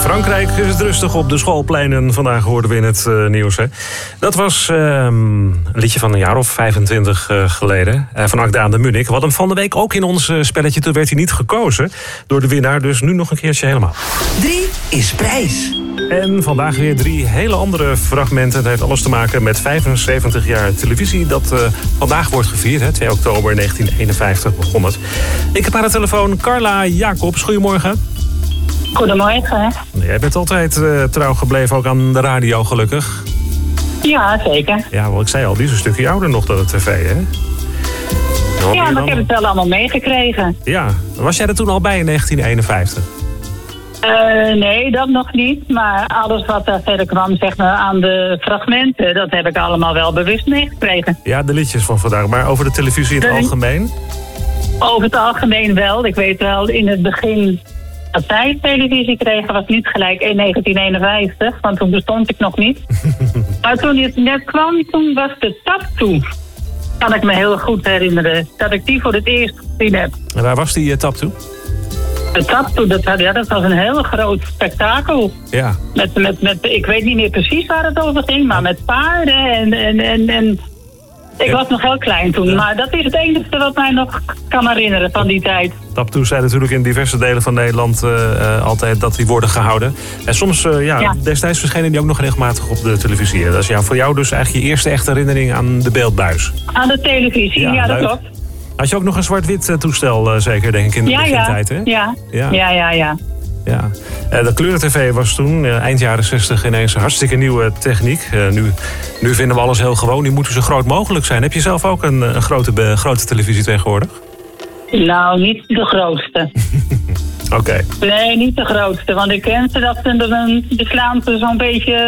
Frankrijk is het rustig op de schoolpleinen. Vandaag hoorden we in het nieuws. Hè. Dat was een liedje van een jaar of 25 geleden. Van Akda aan de Munnik. We hadden hem van de week ook in ons spelletje. Toen werd hij niet gekozen door de winnaar. Dus nu nog een keertje helemaal. 3 is prijs. En vandaag weer 3 hele andere fragmenten. Het heeft alles te maken met 75 jaar televisie. Dat vandaag wordt gevierd. Hè. 2 oktober 1951 begon het. Ik heb aan de telefoon Carla Jacobs. Goedemorgen. Goedemorgen. Jij bent altijd trouw gebleven, ook aan de radio gelukkig. Ja, zeker. Ja, wel, ik zei al, die is een stukje ouder nog dan de tv, hè? Ja, maar ik heb het wel allemaal meegekregen. Ja, was jij er toen al bij in 1951? Nee, dat nog niet. Maar alles wat daar verder kwam, zeg maar, aan de fragmenten, dat heb ik allemaal wel bewust meegekregen. Ja, de liedjes van vandaag. Maar over de televisie in het algemeen? Over het algemeen wel. Ik weet wel, in het begin dat wij televisie kregen, was niet gelijk in 1951. Want toen bestond ik nog niet. Maar toen het net kwam, toen was de Taptoe. Kan ik me heel goed herinneren. Dat ik die voor het eerst gezien heb. En waar was die Taptoe? De Taptoe, dat was een heel groot spektakel. Ja. Met, ik weet niet meer precies waar het over ging, maar met paarden en ik was nog heel klein toen, maar dat is het enige wat mij nog kan herinneren van die tijd. Taptoe zijn natuurlijk in diverse delen van Nederland altijd dat die worden gehouden. En soms, destijds verschenen die ook nog regelmatig op de televisie. Dat is voor jou dus eigenlijk je eerste echte herinnering aan de beeldbuis. Aan de televisie, ja dat klopt. Had je ook nog een zwart-wit toestel, zeker, denk ik, in de begintijd, hè? Ja. De kleurentv was toen, eind jaren 60, ineens een hartstikke nieuwe techniek. Nu vinden we alles heel gewoon. Die moeten zo groot mogelijk zijn. Heb je zelf ook een grote televisie tegenwoordig? Nou, niet de grootste. Oké. Nee, niet de grootste. Want ik ken ze, dat ze beslaan ze zo'n beetje